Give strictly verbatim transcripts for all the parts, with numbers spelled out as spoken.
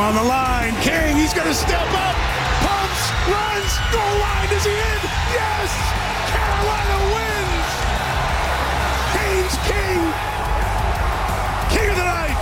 on the line. King, he's going to step up. Pumps, runs, goal line. Is he in? Yes! Carolina wins! Haynes King, King of the night.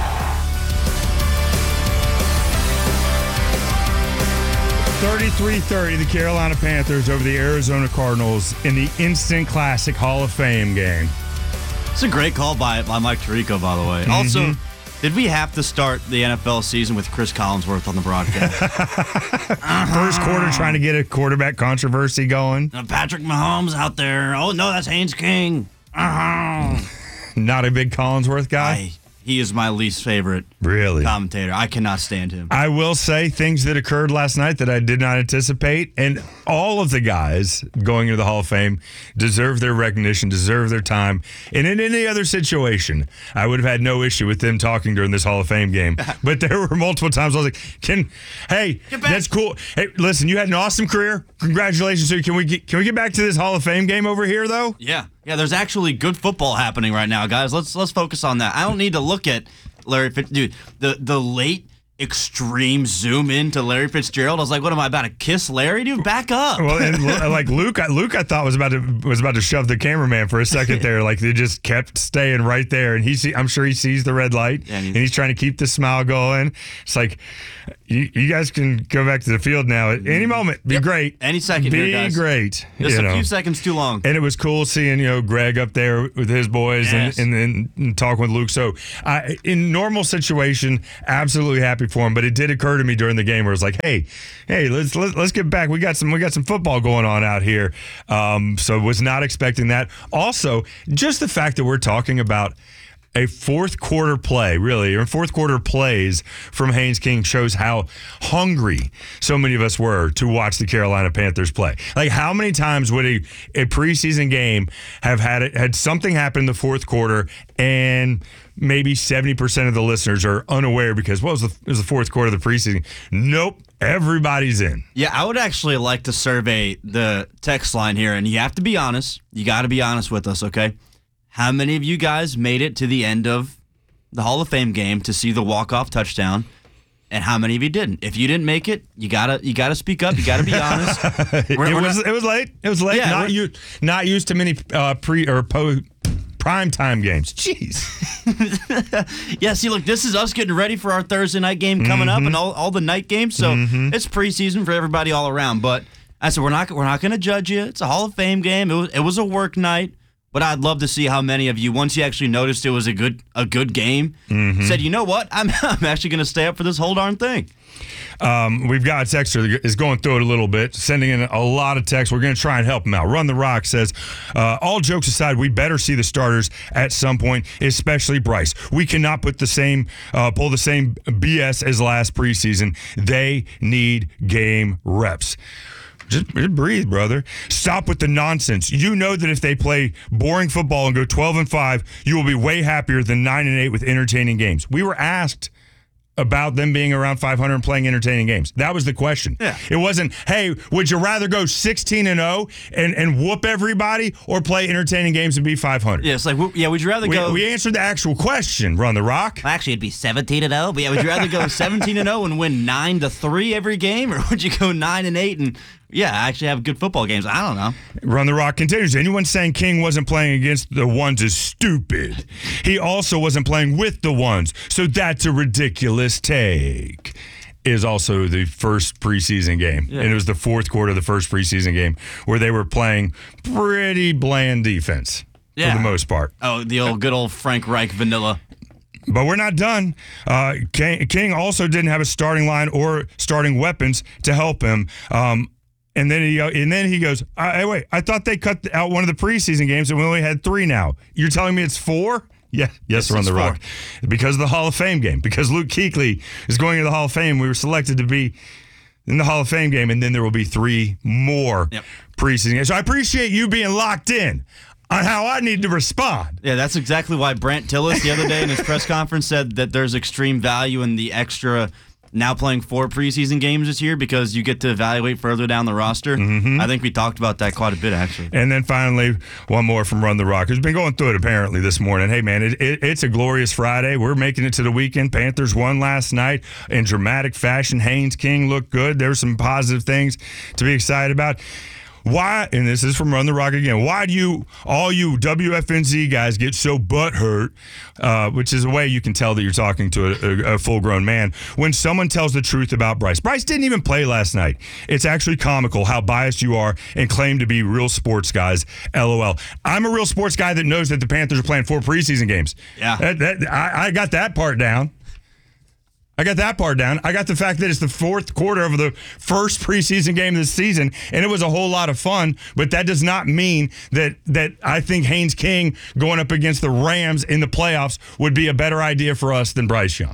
thirty-three thirty, the Carolina Panthers over the Arizona Cardinals in the instant classic Hall of Fame game. It's a great call by, by Mike Tirico, by the way. Mm-hmm. Also, did we have to start the N F L season with Chris Collinsworth on the broadcast? uh-huh. First quarter trying to get a quarterback controversy going. Uh, Patrick Mahomes out there. Oh, no, that's Haynes King. Uh-huh. Not a big Collinsworth guy? I, he is my least favorite really commentator. I cannot stand him. I will say things that occurred last night that I did not anticipate, and all of the guys going into the Hall of Fame deserve their recognition, deserve their time. And in any other situation, I would have had no issue with them talking during this Hall of Fame game. But there were multiple times I was like, "Can, hey, that's cool. Hey, listen, you had an awesome career. Congratulations. So can we get, can we get back to this Hall of Fame game over here, though?" Yeah. Yeah, there's actually good football happening right now, guys. Let's let's focus on that. I don't need to look at Larry Fitz, dude. The the late extreme zoom in to Larry Fitzgerald. I was like, what am I about to kiss Larry? Dude, back up. Well, and like Luke, Luke, I thought was about to was about to shove the cameraman for a second there. Like they just kept staying right there, and he, see, I'm sure he sees the red light, yeah, and, he's, and he's trying to keep the smile going. It's like you, you guys can go back to the field now at any moment. Be yep. great. Any second, be here, guys. great. Just you a know. few seconds too long. And it was cool seeing you know Greg up there with his boys yes. and, and then talking with Luke. So I, in normal situation, absolutely happy for him. But it did occur to me during the game where it's like, hey, hey, let's let's, let's get back. We got some we got some football going on out here. Um, so was not expecting that. Also, just the fact that we're talking about a fourth quarter play, really, or fourth quarter plays from Haynes King shows how hungry so many of us were to watch the Carolina Panthers play. Like, how many times would a, a preseason game have had it, had something happen in the fourth quarter and maybe seventy percent of the listeners are unaware because what was the, it was the fourth quarter of the preseason? Nope. Everybody's in. Yeah, I would actually like to survey the text line here, and you have to be honest. You got to be honest with us, okay? How many of you guys made it to the end of the Hall of Fame game to see the walk-off touchdown, and how many of you didn't? If you didn't make it, you gotta you gotta speak up. You gotta be honest. We're, it, we're was, not, it was late. It was late. Yeah, not you not used to many uh, pre or po. Prime time games. Jeez. Yeah, see, look, this is us getting ready for our Thursday night game coming mm-hmm. up and all, all the night games. So mm-hmm. it's preseason for everybody all around. But I said, we're not we're not going to judge you. It's a Hall of Fame game. It was, it was a work night. But I'd love to see how many of you, once you actually noticed it was a good a good game, mm-hmm. said, you know what? I'm, I'm actually going to stay up for this whole darn thing. Um, we've got a texter that is going through it a little bit, sending in a lot of texts. We're going to try and help him out. Run the Rock says, uh, all jokes aside, we better see the starters at some point, especially Bryce. We cannot put the same, uh, pull the same B S as last preseason. They need game reps. Just, just breathe, brother. Stop with the nonsense. You know that if they play boring football and go twelve and five, you will be way happier than nine and eight with entertaining games. We were asked about them being around five hundred and playing entertaining games. That was the question. Yeah. It wasn't, hey, would you rather go sixteen and oh and, and whoop everybody or play entertaining games and be five hundred? Yeah, it's like, yeah, would you rather we, go... We answered the actual question, Run the Rock. Well, actually, it'd be seventeen and oh, but yeah, would you rather go seventeen and oh and win nine to three every game, or would you go nine and eight and... Yeah, actually have good football games. I don't know. Run the Rock continues. Anyone saying King wasn't playing against the ones is stupid. He also wasn't playing with the ones, so that's a ridiculous take. Is also the first preseason game. Yeah. And it was the fourth quarter of the first preseason game where they were playing pretty bland defense yeah. for the most part. Oh, the old good old Frank Reich vanilla. But we're not done. Uh, King also didn't have a starting line or starting weapons to help him. Um, And then he and then he goes, hey, wait, I thought they cut out one of the preseason games and we only had three now. You're telling me it's four? Yeah, yes, yes Run the Rock. Because of the Hall of Fame game. Because Luke Kuechly is going to the Hall of Fame. We were selected to be in the Hall of Fame game, and then there will be three more yep. preseason games. So I appreciate you being locked in on how I need to respond. Yeah, that's exactly why Brant Tillis the other day in his press conference said that there's extreme value in the extra now playing four preseason games this year because you get to evaluate further down the roster. Mm-hmm. I think we talked about that quite a bit, actually. And then finally, one more from Run the Rock, who's been going through it apparently this morning. Hey, man, it, it, it's a glorious Friday. We're making it to the weekend. Panthers won last night in dramatic fashion. Haynes King looked good. There were some positive things to be excited about. Why, and this is from Run the Rock again, why do you, all you W F N Z guys get so butthurt, uh, which is a way you can tell that you're talking to a, a, a full-grown man, when someone tells the truth about Bryce? Bryce didn't even play last night. It's actually comical how biased you are and claim to be real sports guys, LOL. I'm a real sports guy that knows that the Panthers are playing four preseason games. Yeah. That, that, I, I got that part down. I got that part down. I got the fact that it's the fourth quarter of the first preseason game of the season, and it was a whole lot of fun, but that does not mean that that I think Haynes King going up against the Rams in the playoffs would be a better idea for us than Bryce Young.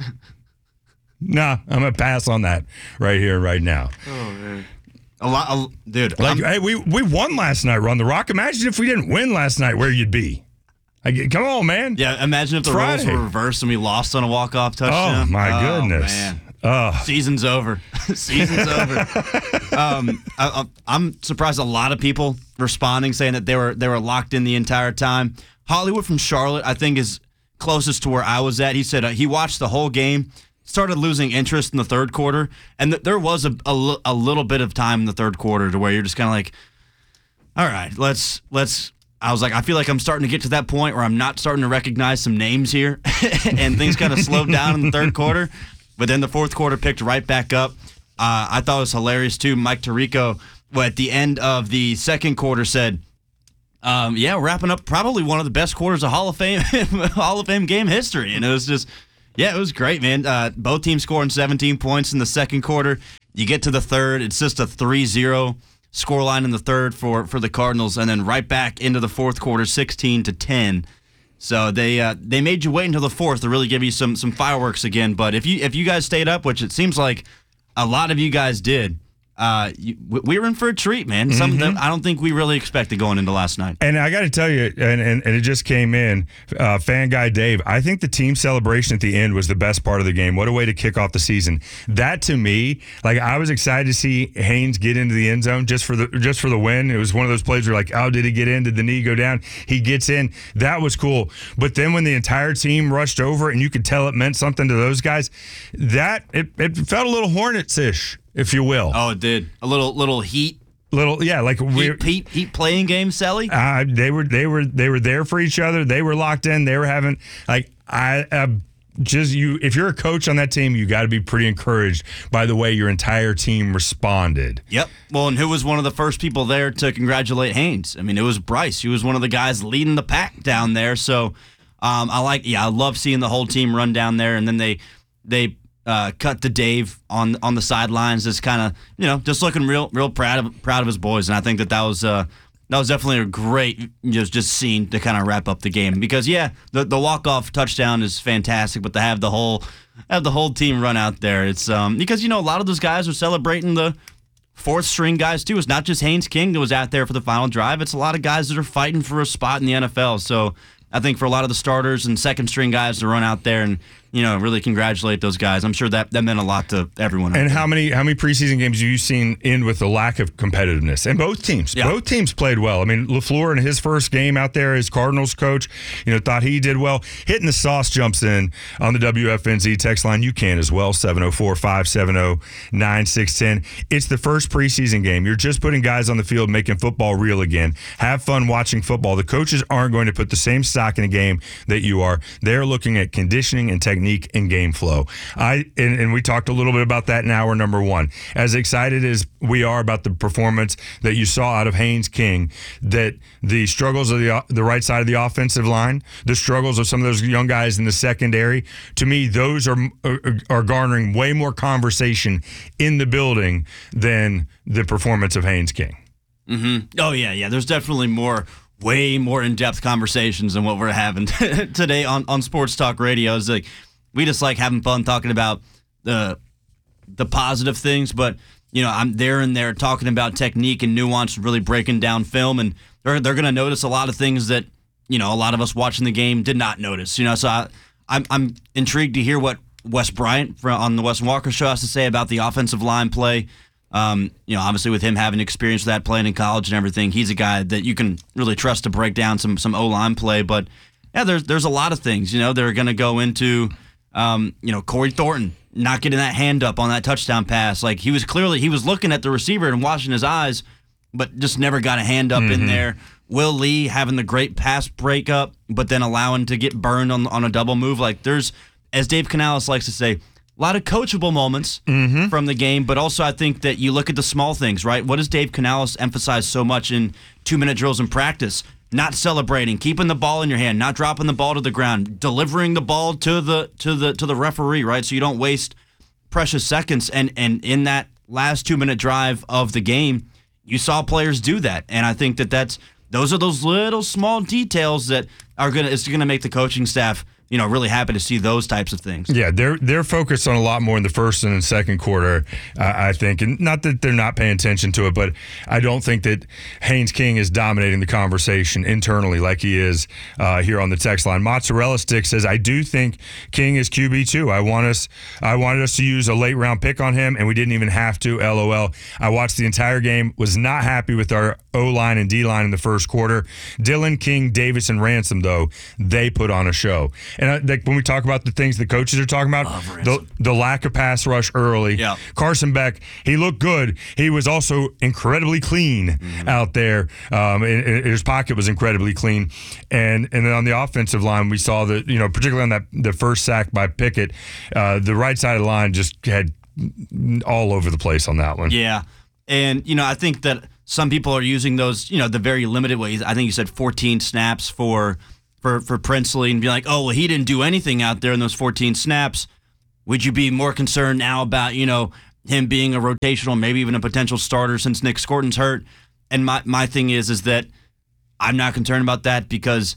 Nah, I'm going to pass on that right here, right now. Oh, man. A lot, a, dude. Like, hey, we, we won last night, Run the Rock. Imagine if we didn't win last night, where you'd be. I get, come on, man. Yeah, imagine if the roles were reversed and we lost on a walk-off touchdown. Oh, my oh, goodness. Man. Oh. Season's over. Season's over. Um, I, I'm surprised a lot of people responding, saying that they were they were locked in the entire time. Hollywood from Charlotte, I think, is closest to where I was at. He said uh, he watched the whole game, started losing interest in the third quarter, and th- there was a, a, a little bit of time in the third quarter to where you're just kind of like, all right, let's let's. I was like, I feel like I'm starting to get to that point where I'm not starting to recognize some names here, and things kind of slowed down in the third quarter. But then the fourth quarter picked right back up. Uh, I thought it was hilarious, too. Mike Tirico, well, at the end of the second quarter, said, um, yeah, we're wrapping up probably one of the best quarters of Hall of Fame Hall of Fame game history. And it was just, yeah, it was great, man. Uh, both teams scoring seventeen points in the second quarter. You get to the third, it's just a three zero scoreline in the third for, for the Cardinals, and then right back into the fourth quarter, sixteen to ten. So they uh, they made you wait until the fourth to really give you some some fireworks again. But if you if you guys stayed up, which it seems like a lot of you guys did, uh, you, we were in for a treat, man. Something mm-hmm. that I don't think we really expected going into last night. And I got to tell you, and, and, and it just came in, uh, fan guy Dave, I think the team celebration at the end was the best part of the game. What a way to kick off the season. That, to me, like, I was excited to see Haynes get into the end zone just for the just for the win. It was one of those plays where, like, oh, did he get in? Did the knee go down? He gets in. That was cool. But then when the entire team rushed over and you could tell it meant something to those guys, that it, it felt a little Hornets-ish, if you will. Oh, it did. A little little heat. Little yeah, like we heat, heat, heat playing game, Sally. Uh, they were they were they were there for each other. They were locked in. They were having like I uh, just you. If you're a coach on that team, you got to be pretty encouraged by the way your entire team responded. Yep. Well, and who was one of the first people there to congratulate Haynes? I mean, it was Bryce. He was one of the guys leading the pack down there. So um, I like yeah, I love seeing the whole team run down there, and then they they. Uh, cut to Dave on on the sidelines, just kind of you know just looking real real proud of proud of his boys, and I think that that was uh, that was definitely a great just just scene to kind of wrap up the game because yeah the the walk off touchdown is fantastic, but to have the whole have the whole team run out there, it's um because you know a lot of those guys are celebrating the fourth string guys too. It's not just Haynes King that was out there for the final drive. It's a lot of guys that are fighting for a spot in the N F L. So I think for a lot of the starters and second string guys to run out there and you know really congratulate those guys, I'm sure that, that meant a lot to everyone. And how many how many preseason games have you seen end with the lack of competitiveness? And both teams, yeah. both teams played well. I mean, LaFleur in his first game out there as Cardinals coach, you know, thought he did well. Hitting the sauce jumps in on the W F N Z text line. You can as well, seven oh four, five seven oh, nine six one oh. It's the first preseason game. You're just putting guys on the field, making football real again. Have fun watching football. The coaches aren't going to put the same stock in a game that you are. They're looking at conditioning and technique and game flow. I and, and we talked a little bit about that in hour number one. As excited as we are about the performance that you saw out of Haynes King, that the struggles of the the right side of the offensive line, the struggles of some of those young guys in the secondary, to me, those are are, are garnering way more conversation in the building than the performance of Haynes King. Mm-hmm. Oh yeah, yeah. There's definitely more. Way more in-depth conversations than what we're having today on, on Sports Talk Radio. It's like we just like having fun talking about the the positive things, but you know I'm there and there talking about technique and nuance, really breaking down film, and they're they're gonna notice a lot of things that you know a lot of us watching the game did not notice. You know, so I, I'm I'm intrigued to hear what Wes Bryant from, on the Wes Walker Show has to say about the offensive line play. Um, you know, obviously with him having experience with that playing in college and everything, he's a guy that you can really trust to break down some some O-line play. But yeah, there's there's a lot of things, you know, they're going to go into, um, you know, Corey Thornton not getting that hand up on that touchdown pass. Like he was clearly, he was looking at the receiver and washing his eyes, but just never got a hand up mm-hmm. in there. Will Lee having the great pass breakup, but then allowing to get burned on on a double move. Like there's, as Dave Canales likes to say, a lot of coachable moments mm-hmm. from the game, but also I think that you look at the small things, right? What does Dave Canales emphasize so much in two-minute drills in practice? Not celebrating, keeping the ball in your hand, not dropping the ball to the ground, delivering the ball to the to the to the referee, right? So you don't waste precious seconds. And and in that last two-minute drive of the game, you saw players do that, and I think that that's those are those little small details that are gonna is gonna make the coaching staff, you know, really happy to see those types of things. Yeah, they're they're focused on a lot more in the first and the second quarter, uh, I think, and not that they're not paying attention to it, but I don't think that Haynes King is dominating the conversation internally like he is uh, here on the text line. Mozzarella Stick says, "I do think King is Q B two. I want us, I wanted us to use a late round pick on him, and we didn't even have to. LOL. I watched the entire game. Was not happy with our O line and D line in the first quarter. Dylan, King, Davis, and Ransom though they put on a show." And I, like when we talk about the things the coaches are talking about, the, the lack of pass rush early. Yeah. Carson Beck, he looked good. He was also incredibly clean mm-hmm. out there. Um, and, and his pocket was incredibly clean. And and then on the offensive line, we saw that, you know, particularly on that the first sack by Pickett, uh, the right side of the line just had all over the place on that one. Yeah. And, you know, I think that some people are using those, you know, the very limited ways. I think you said fourteen snaps for for for Princely and be like, oh, well, he didn't do anything out there in those fourteen snaps. Would you be more concerned now about, you know, him being a rotational, maybe even a potential starter since Nick Scorton's hurt? And my, my thing is, is that I'm not concerned about that because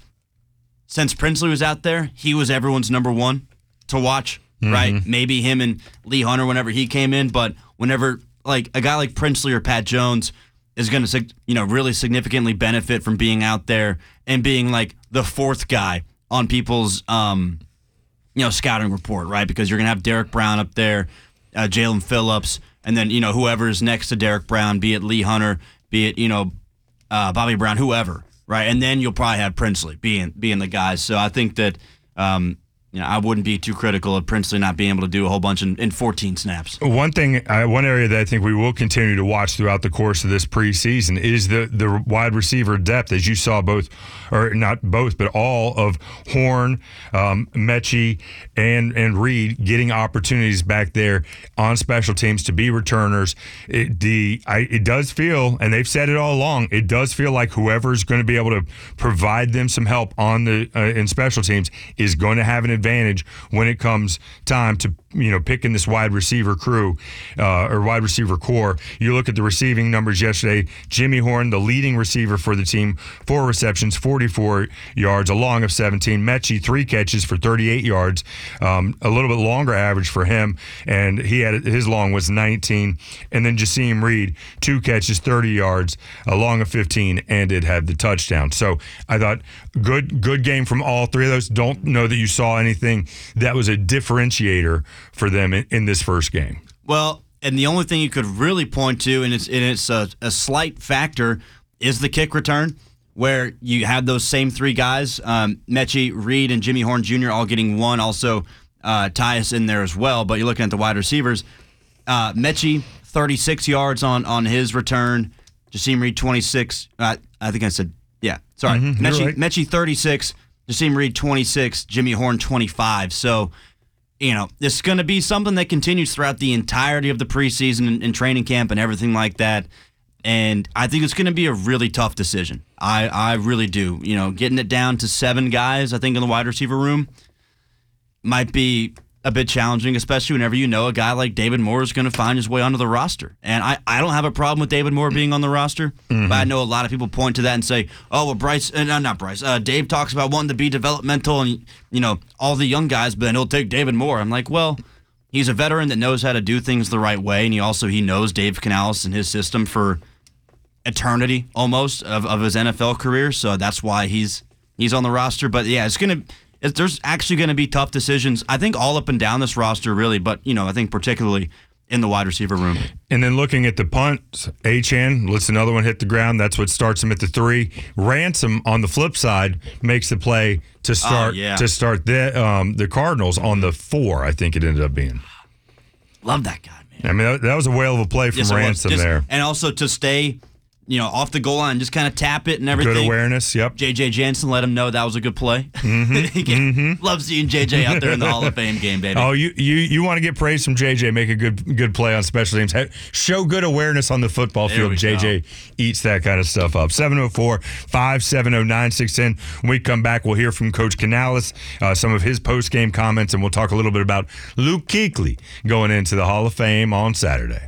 since Princely was out there, he was everyone's number one to watch, mm-hmm. right? Maybe him and Lee Hunter whenever he came in, but whenever, like, a guy like Princely or Pat Jones is going to, you know, really significantly benefit from being out there and being like the fourth guy on people's, um, you know, scouting report, right? Because you're going to have Derek Brown up there, uh, Jalen Phillips, and then, you know, whoever's next to Derek Brown, be it Lee Hunter, be it, you know, uh, Bobby Brown, whoever, right? And then you'll probably have Princely being being the guys. So I think that, um, you know, I wouldn't be too critical of Princely not being able to do a whole bunch in, in fourteen snaps. One thing, uh, one area that I think we will continue to watch throughout the course of this preseason is the the wide receiver depth, as you saw both, or not both, but all of Horn, um, Mechie, and and Reed getting opportunities back there on special teams to be returners. It, the I, it does feel, and they've said it all along, it does feel like whoever's going to be able to provide them some help on the uh, in special teams is going to have an advantage when it comes time to, you know, picking this wide receiver crew uh, or wide receiver core. You look at the receiving numbers yesterday. Jimmy Horn, the leading receiver for the team, four receptions, forty-four yards, a long of seventeen. Mechie, three catches for thirty-eight yards, um, a little bit longer average for him, and he had his long was nineteen. And then Jasim Reed, two catches, thirty yards, a long of fifteen, and it had the touchdown. So I thought good good game from all three of those. Don't know that you saw anything that was a differentiator for them in, in this first game. Well, and the only thing you could really point to, and it's and it's a, a slight factor, is the kick return, where you had those same three guys, um, Mechie, Reed, and Jimmy Horn Junior all getting one. Also, uh, Tyus in there as well. But you're looking at the wide receivers. Uh, Mechie, thirty-six yards on on his return. Jasim Reed, twenty-six. Uh, I think I said, yeah, sorry. Mm-hmm, Mechie, right. Mechie, thirty-six. Jasim Reed, twenty-six, Jimmy Horn, twenty-five. So, you know, this is going to be something that continues throughout the entirety of the preseason and, and training camp and everything like that. And I think it's going to be a really tough decision. I, I really do. You know, getting it down to seven guys, I think, in the wide receiver room might be a bit challenging, especially whenever you know a guy like David Moore is going to find his way onto the roster. And I, I don't have a problem with David Moore being on the roster, mm-hmm. but I know a lot of people point to that and say, oh, well, Bryce, uh, not Bryce, uh, Dave talks about wanting to be developmental and, you know, all the young guys, but then he'll take David Moore. I'm like, well, he's a veteran that knows how to do things the right way, and he also he knows Dave Canales and his system for eternity almost of, of his N F L career, so that's why he's he's on the roster. But, yeah, it's going to It, there's actually going to be tough decisions, I think, all up and down this roster, really, but, you know, I think particularly in the wide receiver room. And then looking at the punt, Achane lets another one hit the ground. That's what starts him at the three. Ransom, on the flip side, makes the play to start oh, yeah. to start the um, the Cardinals on the four, I think it ended up being. Love that guy, man. I mean, that, that was a whale of a play from Yes, Ransom Just, there. And also to stay, you know, off the goal line, just kind of tap it and everything. Good awareness, yep. J J Jansen let him know that was a good play. Mm-hmm, mm-hmm. Love seeing J J out there in the Hall of Fame game, baby. Oh, you you, you want to get praise from J J, make a good good play on special teams. Hey, show good awareness on the football There field. we J J go. eats that kind of stuff up. seven oh four, five seven oh, nine six one oh. When we come back, we'll hear from Coach Canales, uh, some of his post-game comments, and we'll talk a little bit about Luke Kuechly going into the Hall of Fame on Saturday.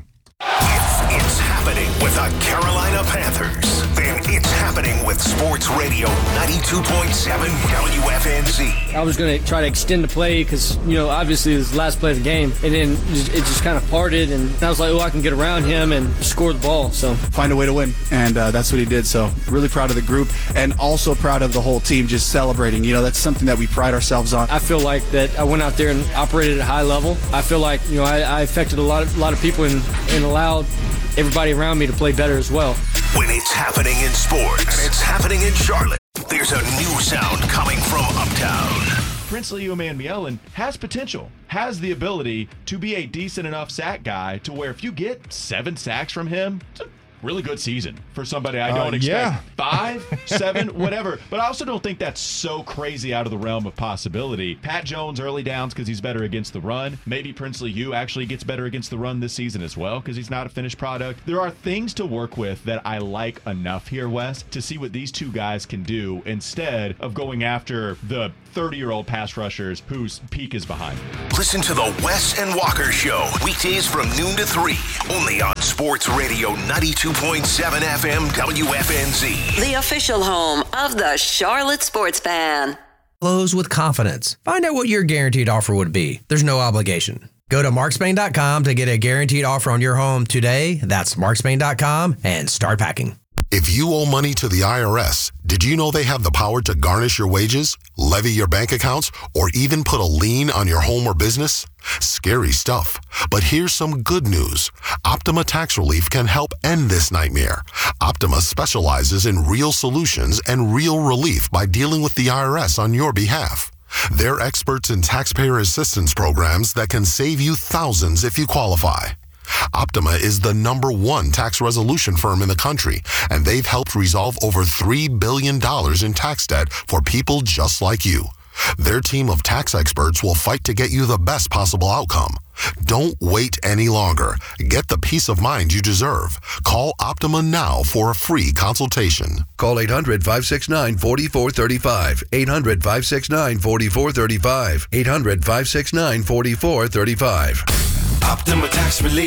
If it's happening with the Carolina Panthers, then it's happening with Sports Radio ninety-two point seven W F N Z. I was going to try to extend the play because, you know, obviously it was the last play of the game. And then it just kind of parted, and I was like, oh, I can get around him and score the ball. So find a way to win, and uh, that's what he did. So really proud of the group, and also proud of the whole team just celebrating. You know, that's something that we pride ourselves on. I feel like that I went out there and operated at a high level. I feel like, you know, I, I affected a lot of, a lot of people and, and allowed everybody around me to play better as well. When it's happening in sports, and it's happening in Charlotte, there's a new sound coming from Uptown. Princely Umanmielen has potential, has the ability to be a decent enough sack guy to where if you get seven sacks from him, it's a really good season for somebody I don't Uh, expect. yeah. Five, seven, whatever. But I also don't think that's so crazy out of the realm of possibility. Pat Jones early downs because he's better against the run. Maybe Princely Hugh actually gets better against the run this season as well because he's not a finished product. There are things to work with that I like enough here, Wes, to see what these two guys can do instead of going after the thirty-year-old pass rushers whose peak is behind. Listen to the Wes and Walker Show, weekdays from noon to three, only on Sports Radio ninety-two point seven F M W F N Z. The official home of the Charlotte Sports Fan. Close with confidence. Find out what your guaranteed offer would be. There's no obligation. Go to mark spain dot com to get a guaranteed offer on your home today. That's mark spain dot com and start packing. If you owe money to the I R S, did you know they have the power to garnish your wages, levy your bank accounts, or even put a lien on your home or business? Scary stuff. But here's some good news. Optima Tax Relief can help end this nightmare. Optima specializes in real solutions and real relief by dealing with the I R S on your behalf. They're experts in taxpayer assistance programs that can save you thousands if you qualify. Optima is the number one tax resolution firm in the country, and they've helped resolve over three billion dollars in tax debt for people just like you. Their team of tax experts will fight to get you the best possible outcome. Don't wait any longer. Get the peace of mind you deserve. Call Optima now for a free consultation. Call eight hundred, five six nine, four four three five. eight hundred, five six nine, four four three five. eight hundred, five six nine, four four three five. Optima Tax Relief.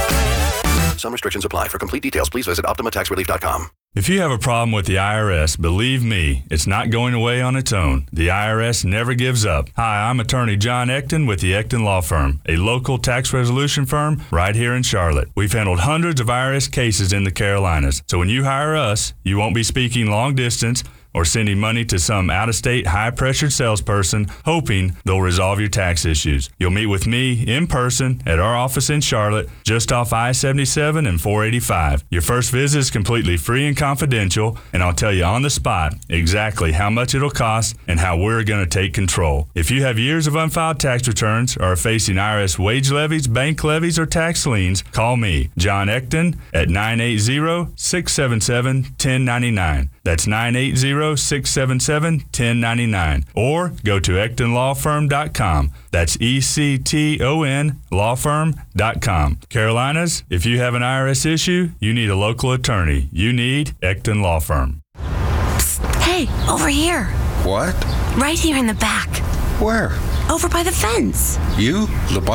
Some restrictions apply. For complete details, please visit optima tax relief dot com. If you have a problem with the I R S, believe me, it's not going away on its own. The I R S never gives up. Hi, I'm attorney John Ecton with the Ecton Law Firm, a local tax resolution firm right here in Charlotte. We've handled hundreds of I R S cases in the Carolinas, so when you hire us, you won't be speaking long distance or sending money to some out-of-state high-pressured salesperson hoping they'll resolve your tax issues. You'll meet with me in person at our office in Charlotte, just off I seventy-seven and four eighty-five. Your first visit is completely free and confidential, and I'll tell you on the spot exactly how much it'll cost and how we're going to take control. If you have years of unfiled tax returns or are facing I R S wage levies, bank levies, or tax liens, call me, John Ecton, at nine eight zero, six seven seven, one zero nine nine. That's nine eight zero, six seven seven, one zero nine nine. Or go to ecton law firm dot com. That's E C T O N law firm dot com. Carolinas, if you have an I R S issue, you need a local attorney. You need Ecton Law Firm. Psst. Hey, over here. What? Right here in the back. Where? Over by the fence. You? The bike?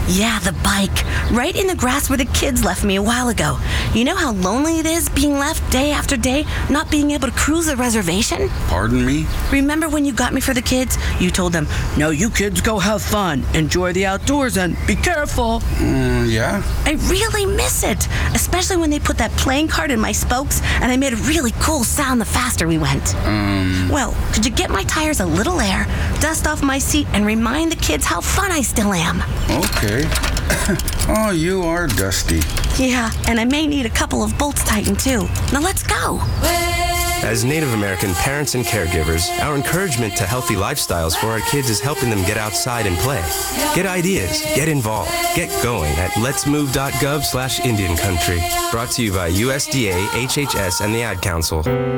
Yeah, the bike. Right in the grass where the kids left me a while ago. You know how lonely it is being left day after day, not being able to cruise a reservation? Pardon me? Remember when you got me for the kids? You told them, no, you kids go have fun, enjoy the outdoors, and be careful. Mm, yeah? I really miss it, especially when they put that playing card in my spokes and I made a really cool sound the faster we went. Um... Well, could you get my tires a little air, dust off my seat, and remind the kids how fun I still am? Okay. Oh, you are dusty. Yeah, and I may need a couple of bolts tightened too. Now let's go. As Native American parents and caregivers, our encouragement to healthy lifestyles for our kids is helping them get outside and play. Get ideas, get involved, get going at letsmove.gov slash Indian Country. Brought to you by U S D A, H H S, and the Ad Council.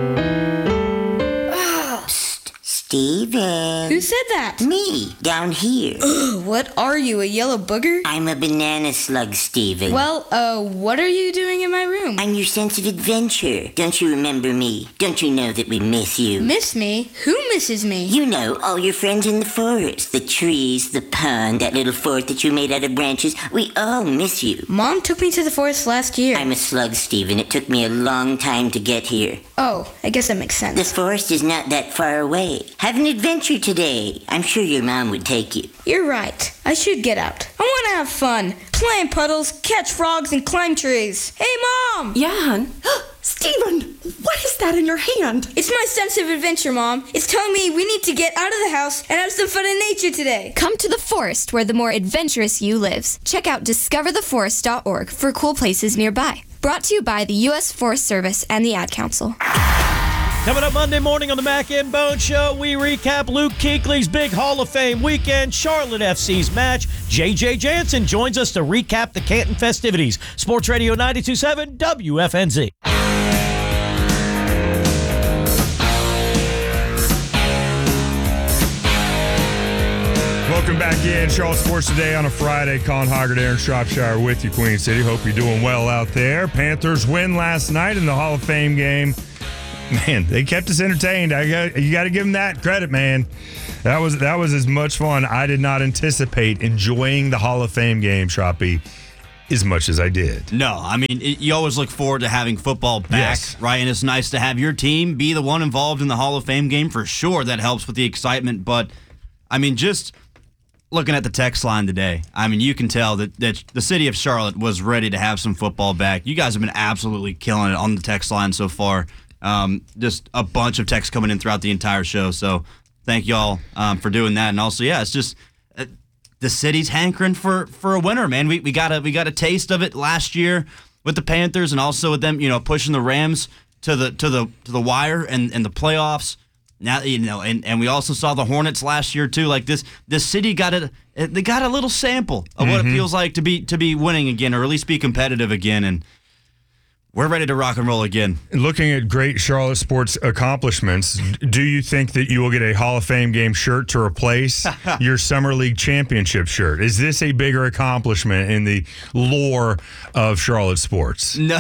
Steven. Who said that? Me, down here. Ugh, what are you, a yellow booger? I'm a banana slug, Steven. Well, uh, what are you doing in my room? I'm your sense of adventure. Don't you remember me? Don't you know that we miss you? Miss me? Who misses me? You know, all your friends in the forest. The trees, the pond, that little fort that you made out of branches. We all miss you. Mom took me to the forest last year. I'm a slug, Steven. It took me a long time to get here. Oh, I guess that makes sense. The forest is not that far away. Have an adventure today. I'm sure your mom would take you. You're right. I should get out. I want to have fun. Play in puddles, catch frogs, and climb trees. Hey, Mom! Yeah, hon? Steven, what is that in your hand? It's my sense of adventure, Mom. It's telling me we need to get out of the house and have some fun in nature today. Come to the forest where the more adventurous you lives. Check out discover the forest dot org for cool places nearby. Brought to you by the U S Forest Service and the Ad Council. Coming up Monday morning on the Mac and Bone Show, we recap Luke Kuechly's big Hall of Fame weekend, Charlotte F C's match. J J Jansen joins us to recap the Canton festivities. Sports Radio ninety-two point seven W F N Z. Welcome back in. Charlotte Sports Today on a Friday. Colin Hoggard, Aaron Shropshire with you, Queen City. Hope you're doing well out there. Panthers win last night in the Hall of Fame game. Man, they kept us entertained. I got you got to give them that credit, man. That was that was as much fun. I did not anticipate enjoying the Hall of Fame game, Shroppy, as much as I did. No, I mean, it, you always look forward to having football back, yes. right? And it's nice to have your team be the one involved in the Hall of Fame game for sure. That helps with the excitement. But, I mean, just looking at the text line today, I mean, you can tell that, that the city of Charlotte was ready to have some football back. You guys have been absolutely killing it on the text line so far. Um, just a bunch of texts coming in throughout the entire show. So thank y'all um, for doing that. And also, yeah, it's just uh, the city's hankering for, for a winner, man. We we got a we got a taste of it last year with the Panthers, and also with them, you know, pushing the Rams to the to the to the wire and, and the playoffs. Now, you know, and, and we also saw the Hornets last year too. Like this, this city got a they got a little sample of what mm-hmm. it feels like to be to be winning again, or at least be competitive again. And we're ready to rock and roll again. Looking at great Charlotte sports accomplishments, do you think that you will get a Hall of Fame game shirt to replace your Summer League championship shirt? Is this a bigger accomplishment in the lore of Charlotte sports? No,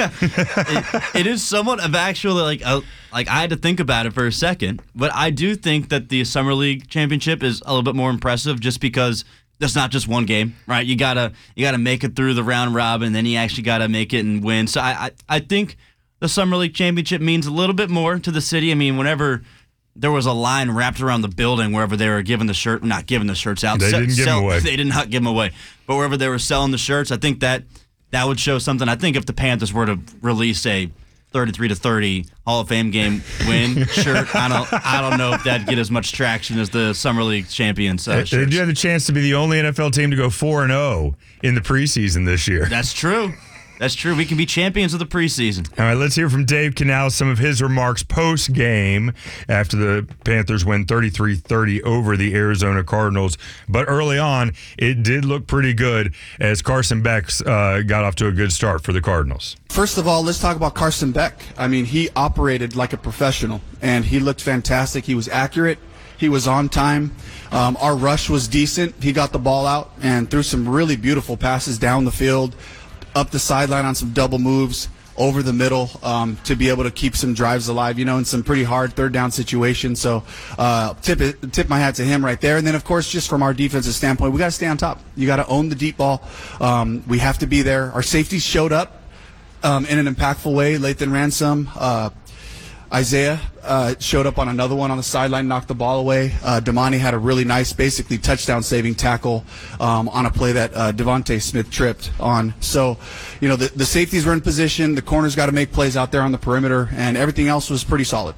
it, it is somewhat of actually like a, like I had to think about it for a second, but I do think that the Summer League championship is a little bit more impressive just because that's not just one game, right? You gotta you gotta make it through the round robin, then you actually gotta make it and win. So I, I I think the Summer League championship means a little bit more to the city. I mean, whenever there was a line wrapped around the building wherever they were giving the shirt, not giving the shirts out, they se- didn't give sell, them away. They did not give them away, but wherever they were selling the shirts, I think that that would show something. I think if the Panthers were to release a thirty-three to thirty Hall of Fame game win shirt, I don't I don't know if that'd get as much traction as the Summer League champions uh, Did you have the chance to be the only N F L team to go four and oh in the preseason this year? That's true. That's true. We can be champions of the preseason. All right, let's hear from Dave Canales, some of his remarks post-game after the Panthers win thirty-three thirty over the Arizona Cardinals. But early on, it did look pretty good as Carson Beck uh, got off to a good start for the Cardinals. First of all, let's talk about Carson Beck. I mean, he operated like a professional, and he looked fantastic. He was accurate. He was on time. Um, our rush was decent. He got the ball out and threw some really beautiful passes down the field, up the sideline on some double moves. over the middle um, to be able to keep some drives alive, you know, in some pretty hard third down situations. So uh, tip it, tip my hat to him right there. And then, of course, just from our defensive standpoint, we got to stay on top. You got to own the deep ball. Um, we have to be there. Our safeties showed up um, in an impactful way. Lathan Ransom, uh, Isaiah uh, showed up on another one on the sideline, knocked the ball away. Uh, Damani had a really nice, basically touchdown-saving tackle um, on a play that uh, Devontae Smith tripped on. So, you know, the, the safeties were in position. The corners got to make plays out there on the perimeter, and everything else was pretty solid.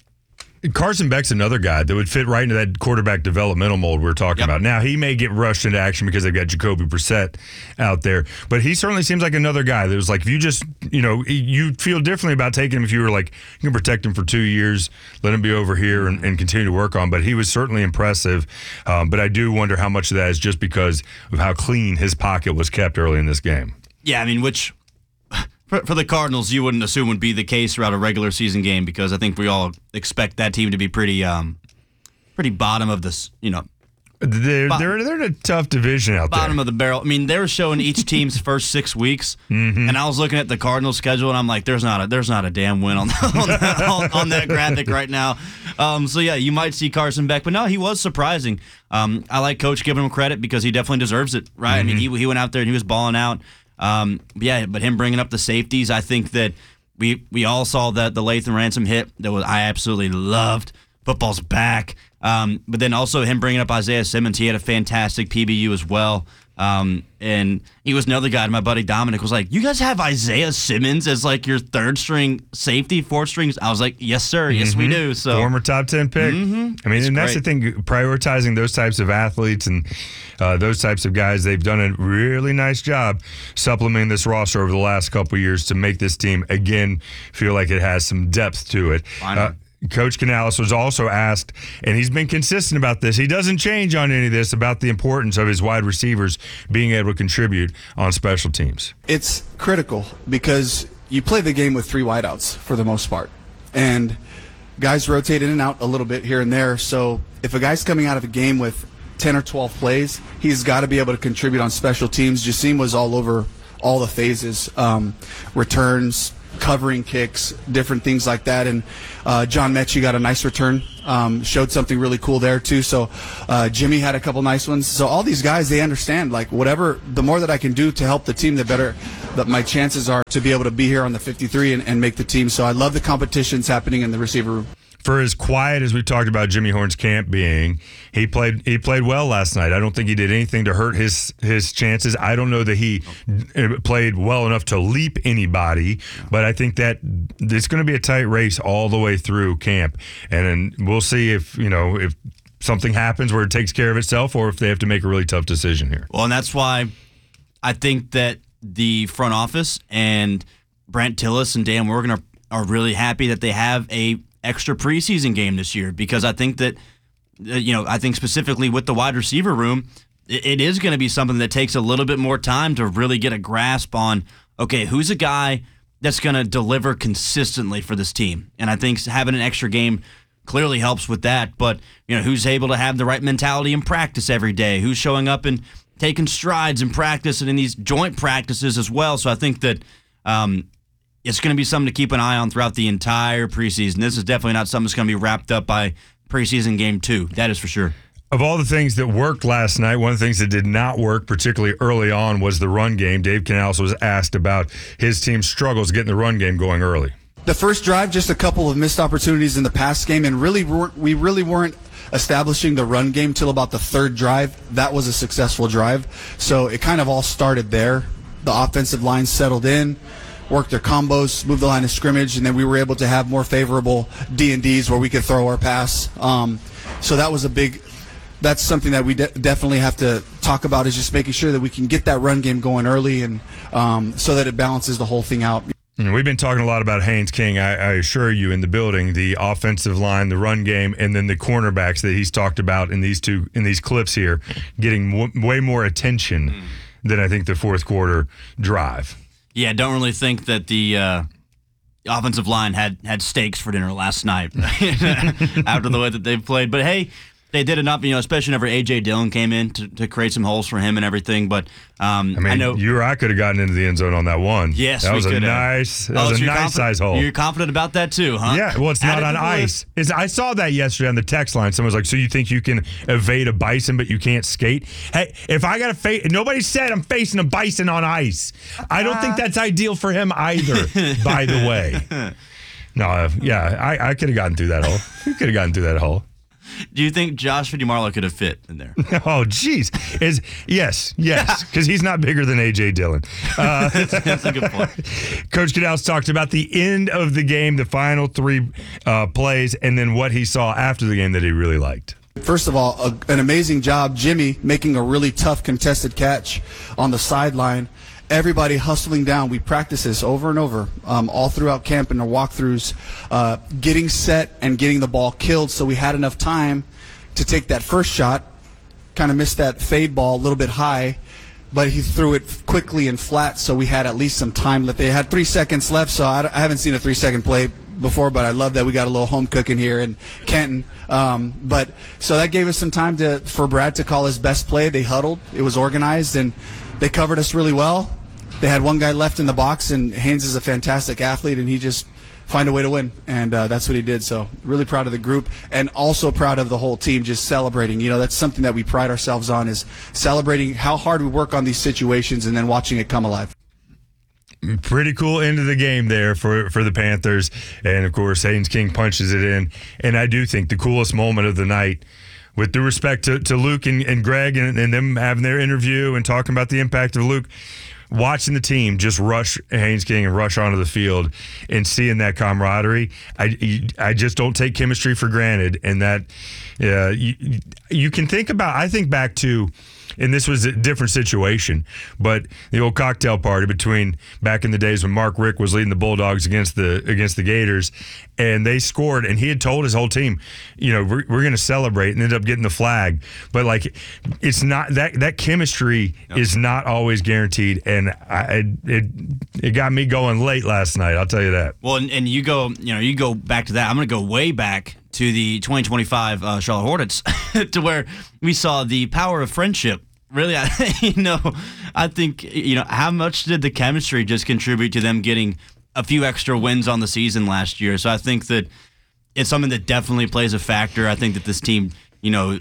Carson Beck's another guy that would fit right into that quarterback developmental mold we're talking yep. about. Now, he may get rushed into action because they've got Jacoby Brissett out there, but he certainly seems like another guy that was like, if you just, you know, you feel differently about taking him if you were like, you can protect him for two years, let him be over here and, and continue to work on. But he was certainly impressive. Um, but I do wonder how much of that is just because of how clean his pocket was kept early in this game. Yeah, I mean, which... For the Cardinals, you wouldn't assume would be the case throughout a regular season game because I think we all expect that team to be pretty, um, pretty bottom of this. You know, they're bo- they're they're in a tough division out bottom there. Bottom of the barrel. I mean, they were showing each team's first six weeks, mm-hmm. and I was looking at the Cardinals schedule, and I'm like, there's not a there's not a damn win on on, that, on, on that graphic right now. Um, so yeah, you might see Carson Beck, but no, he was surprising. Um, I like Coach giving him credit because he definitely deserves it, right? Mm-hmm. I mean, he he went out there and he was balling out. Um, yeah, but him bringing up the safeties, I think that we we all saw that the Lathan Ransom hit that was I absolutely loved. Football's back. Um, but then also him bringing up Isaiah Simmons, he had a fantastic P B U as well. Um, and he was another guy. My buddy Dominic was like, "You guys have Isaiah Simmons as like your third string safety, fourth strings?" I was like, "Yes, sir. Yes, mm-hmm. we do." So former top ten pick. Mm-hmm. I mean, it's and that's great. the thing. Prioritizing those types of athletes and uh, those types of guys, they've done a really nice job supplementing this roster over the last couple of years to make this team again feel like it has some depth to it. Uh, Coach Canales was also asked, and he's been consistent about this. He doesn't change on any of this about the importance of his wide receivers being able to contribute on special teams. It's critical because you play the game with three wideouts for the most part, and guys rotate in and out a little bit here and there. So if a guy's coming out of a game with ten or twelve plays, he's got to be able to contribute on special teams. Jasim was all over all the phases, um, returns, covering kicks, different things like that. And uh, John Mechie got a nice return, um, showed something really cool there too. So uh, Jimmy had a couple nice ones. So all these guys, they understand, like, whatever, the more that I can do to help the team, the better that my chances are to be able to be here on the fifty-three and, and make the team. So I love the competitions happening in the receiver room. For as quiet as we talked about Jimmy Horn's camp being, he played he played well last night. I don't think he did anything to hurt his his chances. I don't know that he played well enough to leap anybody, but I think that it's going to be a tight race all the way through camp, and then we'll see if you know if something happens where it takes care of itself, or if they have to make a really tough decision here. Well, and that's why I think that the front office and Brent Tillis and Dan Morgan are are really happy that they have a extra preseason game this year, because I think that, you know, I think specifically with the wide receiver room, it, it is going to be something that takes a little bit more time to really get a grasp on, okay, who's a guy that's going to deliver consistently for this team? And I think having an extra game clearly helps with that, but, you know, who's able to have the right mentality in practice every day? Who's showing up and taking strides in practice and in these joint practices as well? So I think that, um, it's going to be something to keep an eye on throughout the entire preseason. This is definitely not something that's going to be wrapped up by preseason game two. That is for sure. Of all the things that worked last night, one of the things that did not work, particularly early on, was the run game. Dave Canales was asked about his team's struggles getting the run game going early. The first drive, just a couple of missed opportunities in the pass game, and really we really weren't establishing the run game till about the third drive. That was a successful drive. So it kind of all started there. The offensive line settled in, worked their combos, moved the line of scrimmage, and then we were able to have more favorable D and Ds where we could throw our pass. Um, so that was a big – that's something that we de- definitely have to talk about, is just making sure that we can get that run game going early, and um, so that it balances the whole thing out. And we've been talking a lot about Haynes King, I, I assure you, in the building, the offensive line, the run game, and then the cornerbacks that he's talked about in these two in these clips here, getting w- way more attention mm. than I think the fourth quarter drive. Yeah, don't really think that the uh, offensive line had, had steaks for dinner last night after the way that they've played. But, hey, they did enough, you know, especially whenever A J Dillon came in to, to create some holes for him and everything. But um, I mean, I know you or I could have gotten into the end zone on that one. Yes, that we was a could have. nice, that Oh, was so a you're nice confident- size hole. You're confident about that too, huh? Yeah, well, it's not Add it on to the ice. Is I saw that yesterday on the text line. Someone was like, "So you think you can evade a bison, but you can't skate?" Hey, if I got to face, nobody said I'm facing a bison on ice. I don't think that's ideal for him either. By the way, no, uh, yeah, I, I could have gotten through that hole. You could have gotten through that hole. Do you think Josh Fitzmarlow could have fit in there? Oh, jeez. Is yes, yes, because he's not bigger than A J Dillon. Uh, That's a good point. Coach Canals talked about the end of the game, the final three uh, plays, and then what he saw after the game that he really liked. First of all, a, an amazing job, Jimmy, making a really tough contested catch on the sideline. Everybody hustling down. We practice this over and over, um, all throughout camp and our walkthroughs, uh, getting set and getting the ball killed. So we had enough time to take that first shot, kind of missed that fade ball a little bit high, but he threw it quickly and flat, so we had at least some time left. They had three seconds left, so I, I haven't seen a three-second play before, but I love that we got a little home cooking here in Canton. Um, but so that gave us some time to for Brad to call his best play. They huddled. It was organized, and they covered us really well. They had one guy left in the box, and Haynes is a fantastic athlete, and he just find a way to win, and uh, that's what he did. So really proud of the group, and also proud of the whole team just celebrating. You know, that's something that we pride ourselves on, is celebrating how hard we work on these situations and then watching it come alive. Pretty cool end of the game there for, for the Panthers. And, of course, Haynes King punches it in. And I do think the coolest moment of the night, with due respect to, to Luke and, and Greg and, and them having their interview and talking about the impact of Luke, watching the team just rush Haynes King and rush onto the field and seeing that camaraderie, I, I just don't take chemistry for granted. And that uh, you, you can think about, I think back to, and this was a different situation, but the old cocktail party between back in the days when Mark Richt was leading the Bulldogs against the against the Gators, and they scored, and he had told his whole team, you know, we're, we're going to celebrate, and ended up getting the flag. But like, it's not that that chemistry no. is not always guaranteed, and I, it it got me going late last night. I'll tell you that. Well, and, and you go, you know, you go back to that. I'm going to go way back to the twenty twenty-five uh, Charlotte Hornets, to where we saw the power of friendship. Really, I, you know, I think, you know, how much did the chemistry just contribute to them getting a few extra wins on the season last year? So I think that it's something that definitely plays a factor. I think that this team, you know,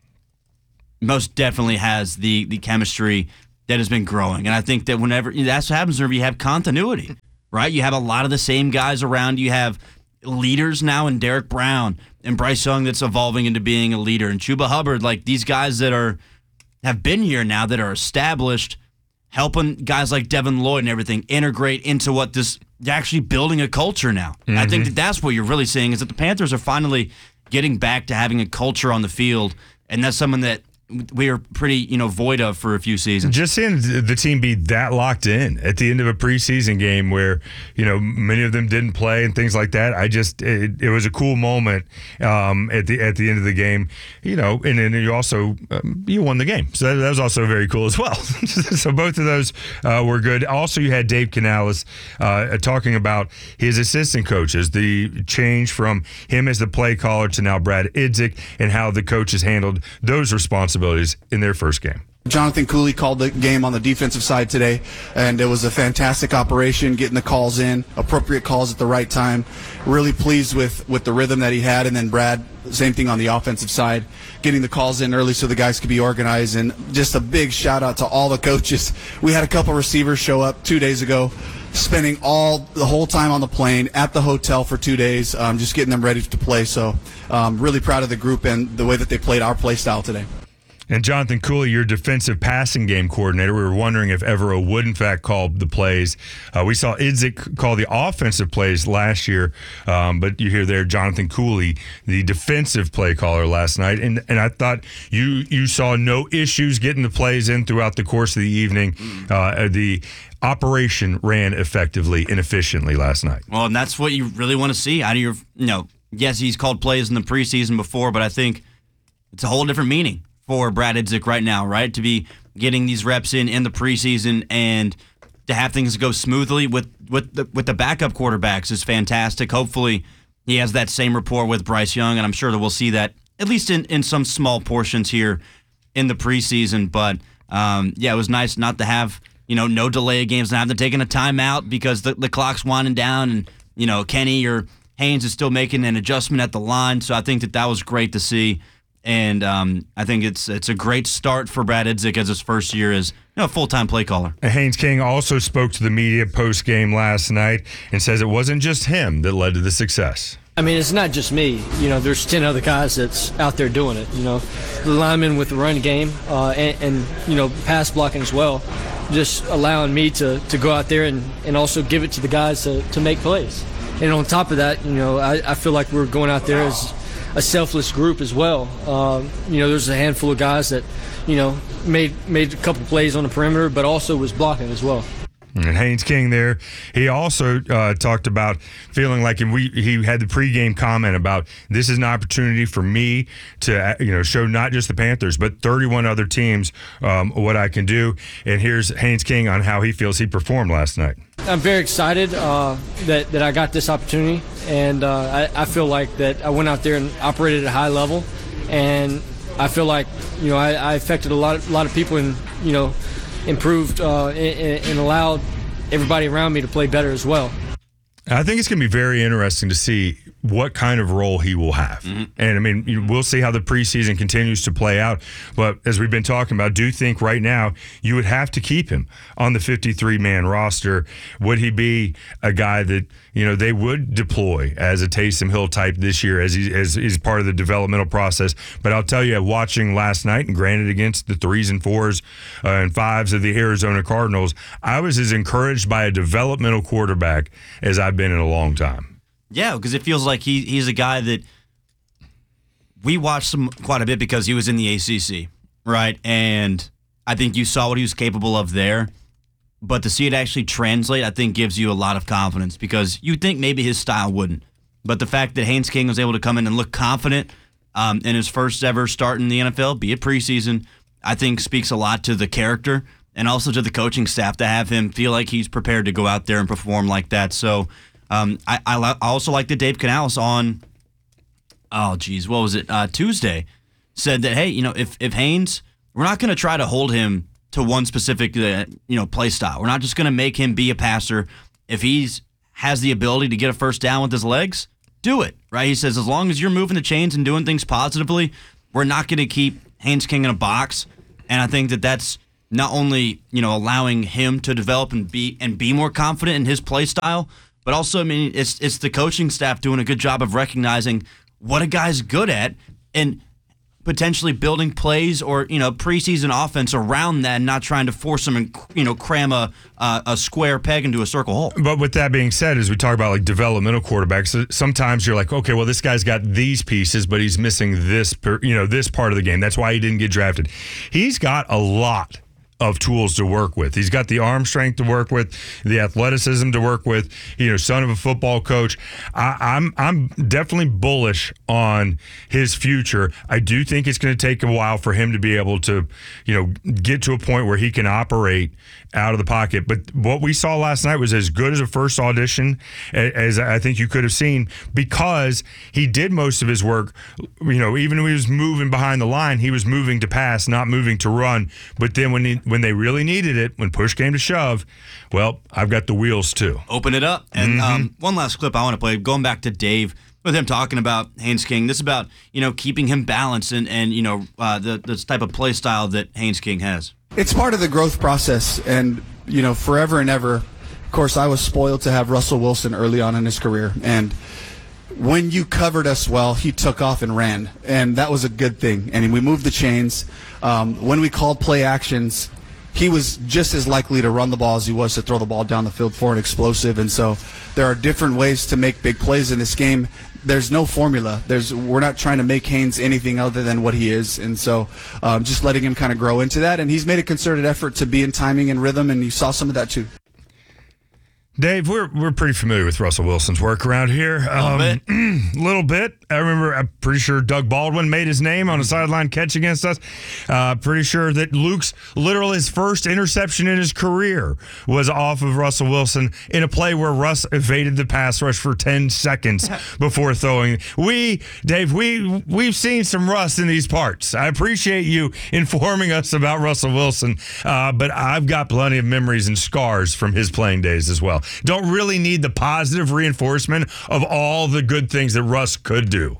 most definitely has the the chemistry that has been growing. And I think that whenever, that's what happens whenever you have continuity, right? You have a lot of the same guys around. You have leaders now in Derek Brown and Bryce Young that's evolving into being a leader, and Chuba Hubbard, like these guys that are have been here now, that are established, helping guys like Devin Lloyd and everything integrate into what this, they're actually building a culture now. Mm-hmm. I think that that's what you're really seeing, is that the Panthers are finally getting back to having a culture on the field, and that's something that we are pretty, you know, void of for a few seasons. Just seeing the team be that locked in at the end of a preseason game where, you know, many of them didn't play and things like that. I just, it, it was a cool moment um, at the at the end of the game, you know, and then you also, um, you won the game. So that, that was also very cool as well. So both of those uh, were good. Also, you had Dave Canales uh, talking about his assistant coaches, the change from him as the play caller to now Brad Idzik, and how the coaches handled those responsibilities in their first game. Jonathan Cooley called the game on the defensive side today, and it was a fantastic operation, getting the calls in, appropriate calls at the right time. Really pleased with, with the rhythm that he had. And then Brad, same thing on the offensive side, getting the calls in early so the guys could be organized. And just a big shout out to all the coaches. We had a couple receivers show up two days ago, spending all the whole time on the plane at the hotel for two days, um, just getting them ready to play. So um, really proud of the group and the way that they played our play style today. And Jonathan Cooley, your defensive passing game coordinator, we were wondering if Evero would, in fact, call the plays. Uh, we saw Idzik call the offensive plays last year, um, but you hear there Jonathan Cooley, the defensive play caller last night. And and I thought you you saw no issues getting the plays in throughout the course of the evening. Uh, the operation ran effectively and efficiently last night. Well, and that's what you really want to see out of your, you know, yes, he's called plays in the preseason before, but I think it's a whole different meaning for Brad Idzik right now, right? To be getting these reps in in the preseason and to have things go smoothly with with the, with the backup quarterbacks is fantastic. Hopefully he has that same rapport with Bryce Young, and I'm sure that we'll see that at least in, in some small portions here in the preseason. But, um, yeah, it was nice not to have, you know, no delay of games, not having to take a timeout because the, the clock's winding down and, you know, Kenny or Haynes is still making an adjustment at the line. So I think that that was great to see. And um, I think it's it's a great start for Brad Idzik as his first year as you know, a full-time play caller. Haynes King also spoke to the media post-game last night and says it wasn't just him that led to the success. I mean, it's not just me. You know, there's ten other guys that's out there doing it. You know, the linemen with the run game uh, and, and, you know, pass blocking as well, just allowing me to, to go out there and, and also give it to the guys to, to make plays. And on top of that, you know, I, I feel like we're going out there as a selfless group as well. Um, you know, there's a handful of guys that, you know, made made a couple plays on the perimeter, but also was blocking as well. And Haynes King there, he also uh, talked about feeling like and we he had the pregame comment about this is an opportunity for me to you know show not just the Panthers but thirty-one other teams um, what I can do. And here's Haynes King on how he feels he performed last night. I'm very excited uh, that, that I got this opportunity, and uh, I, I feel like that I went out there and operated at a high level, and I feel like you know I, I affected a lot of, a lot of people and you know improved uh, and, and allowed everybody around me to play better as well. I think it's going to be very interesting to see what kind of role he will have. Mm-hmm. And, I mean, you know, we'll see how the preseason continues to play out. But as we've been talking about, do you think right now you would have to keep him on the fifty-three man roster? Would he be a guy that, you know, they would deploy as a Taysom Hill type this year as, he, as he's part of the developmental process? But I'll tell you, watching last night, and granted against the threes and fours uh, and fives of the Arizona Cardinals, I was as encouraged by a developmental quarterback as I've been in a long time. Yeah, because it feels like he he's a guy that we watched him quite a bit because he was in the A C C, right? And I think you saw what he was capable of there. But to see it actually translate, I think gives you a lot of confidence because you think maybe his style wouldn't. But the fact that Haynes King was able to come in and look confident um, in his first ever start in the N F L, be it preseason, I think speaks a lot to the character and also to the coaching staff to have him feel like he's prepared to go out there and perform like that. So um, I, I, I also like that Dave Canales on, oh, geez, what was it, uh, Tuesday, said that, hey, you know, if, if Haynes, we're not going to try to hold him to one specific, uh, you know, play style. We're not just going to make him be a passer. If he's has the ability to get a first down with his legs, do it, right? He says, as long as you're moving the chains and doing things positively, we're not going to keep Haynes King in a box. And I think that that's not only, you know, allowing him to develop and be and be more confident in his play style, but also, I mean, it's it's the coaching staff doing a good job of recognizing what a guy's good at and potentially building plays or, you know, preseason offense around that and not trying to force him and, you know, cram a, uh, a square peg into a circle hole. But with that being said, as we talk about like developmental quarterbacks, sometimes you're like, okay, well, this guy's got these pieces, but he's missing this, per, you know, this part of the game. That's why he didn't get drafted. He's got a lot of tools to work with. He's got the arm strength to work with, the athleticism to work with. You know, son of a football coach. I, I'm I'm definitely bullish on his future. I do think it's going to take a while for him to be able to, you know, get to a point where he can operate out of the pocket. But what we saw last night was as good as a first audition as I think you could have seen because he did most of his work. You know, even when he was moving behind the line, he was moving to pass, not moving to run. But then when he when they really needed it, when push came to shove, well, I've got the wheels too. Open it up. And Mm-hmm. um, one last clip I want to play, going back to Dave, with him talking about Haynes King. This is about, you know, keeping him balanced and, and you know, uh, the this type of play style that Haynes King has. It's part of the growth process, and, you know, forever and ever, of course, I was spoiled to have Russell Wilson early on in his career, and when you covered us well, he took off and ran, and that was a good thing, and we moved the chains. Um, when we called play actions, he was just as likely to run the ball as he was to throw the ball down the field for an explosive, and so there are different ways to make big plays in this game. There's no formula. There's we're not trying to make Haynes anything other than what he is, and so um, just letting him kind of grow into that, and he's made a concerted effort to be in timing and rhythm, and you saw some of that too. Dave, we're we're pretty familiar with Russell Wilson's work around here. A little um, bit. little bit. I remember, I'm pretty sure Doug Baldwin made his name on a sideline catch against us. Uh, pretty sure that Luke's literal his first interception in his career was off of Russell Wilson in a play where Russ evaded the pass rush for ten seconds before throwing. We, Dave, we, we've seen some Russ in these parts. I appreciate you informing us about Russell Wilson, uh, but I've got plenty of memories and scars from his playing days as well. Don't really need the positive reinforcement of all the good things that Russ could do.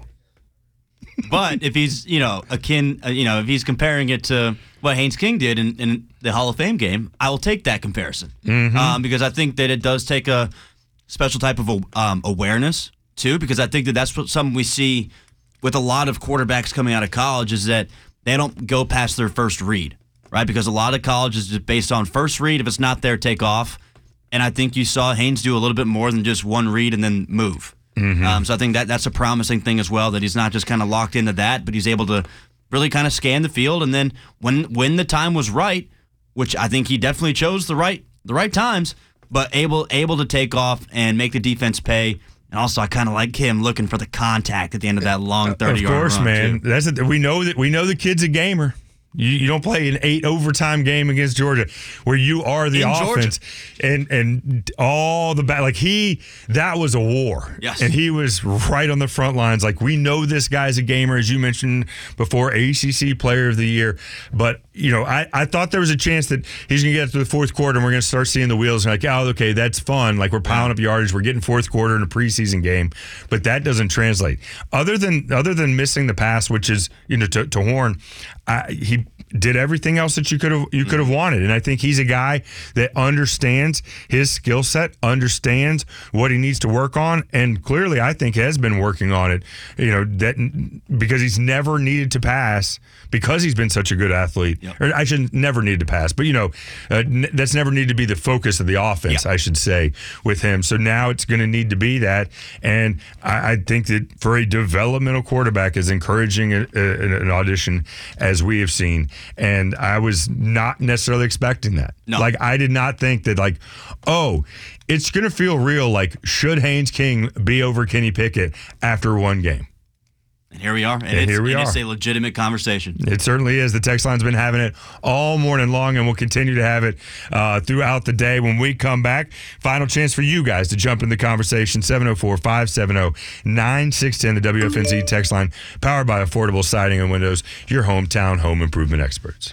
But if he's, you know, akin, uh, you know, if he's comparing it to what Haynes King did in, in the Hall of Fame game, I will take that comparison mm-hmm. um, because I think that it does take a special type of um, awareness too. Because I think that that's what something we see with a lot of quarterbacks coming out of college is that they don't go past their first read, right? Because a lot of college is just based on first read. If it's not there, take off. And I think you saw Haynes do a little bit more than just one read and then move. Mm-hmm. Um, so I think that that's a promising thing as well, that he's not just kind of locked into that, but he's able to really kind of scan the field. And then when when the time was right, which I think he definitely chose the right the right times, but able able to take off and make the defense pay. And also, I kind of like him looking for the contact at the end of that long thirty-yard run. Of course, man. Too. That's a, we know that we know the kid's a gamer. You, you don't play an eight overtime game against Georgia where you are the In offense and and all the back. Like he, that was a war. Yes. And he was right on the front lines. Like we know this guy's a gamer, as you mentioned before, A C C Player of the Year. But, you know, I, I thought there was a chance that he's going to get to the fourth quarter and we're going to start seeing the wheels. And like, oh, okay, that's fun. Like we're piling up yardage. We're getting fourth quarter in a preseason game. But that doesn't translate. Other than other than missing the pass, which is, you know, to, to Horn, I, he did everything else that you could have you could have wanted. And I think he's a guy that understands his skill set, understands what he needs to work on, and clearly I think has been working on it. You know, that because he's never needed to pass because he's been such a good athlete. Yep. Or I should never need to pass, but you know, uh, n- that's never needed to be the focus of the offense, yep. I should say, with him. So now it's going to need to be that. And I, I think that for a developmental quarterback, as encouraging a, a, an audition as we have seen, and I was not necessarily expecting that. No. Like, I did not think that, like, oh, it's going to feel real. Like, should Haynes King be over Kenny Pickett after one game? And here we are. And, and it's, here we and are. It's a legitimate conversation. It certainly is. The text line's been having it all morning long, and we'll continue to have it uh, throughout the day. When we come back, final chance for you guys to jump in the conversation. seven oh four, five seven oh, nine six one oh, the W F N Z text line, powered by Affordable Siding and Windows, your hometown home improvement experts.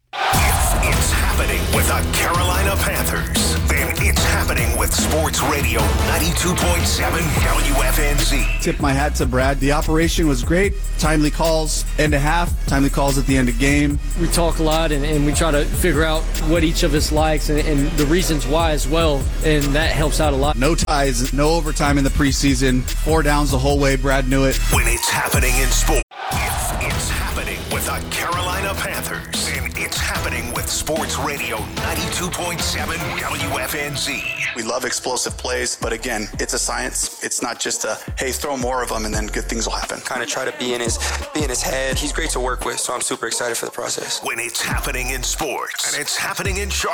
If it's happening with the Carolina Panthers, then it's happening with Sports Radio ninety-two point seven W F N Z. Tip my hat to Brad. The operation was great. Timely calls, end of half, timely calls at the end of game. We talk a lot and, and we try to figure out what each of us likes and, and the reasons why as well, and that helps out a lot. No ties, no overtime in the preseason. Four downs the whole way. Brad knew it. When it's happening in sports, if it's happening with the Carolina Panthers, then it's happening with Sports Radio ninety-two point seven W F N Z. We love explosive plays, but again, it's a science. It's not just a, hey, throw more of them and then good things will happen. Kind of try to be in his be in his head. He's great to work with, so I'm super excited for the process. When it's happening in sports, and it's happening in Charlotte.